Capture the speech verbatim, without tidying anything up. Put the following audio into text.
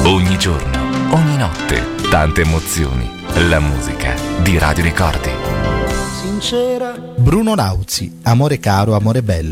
Ogni giorno, ogni notte, tante emozioni. La musica di Radio Ricordi. Sincera. Bruno Lauzi, Amore caro, amore bello.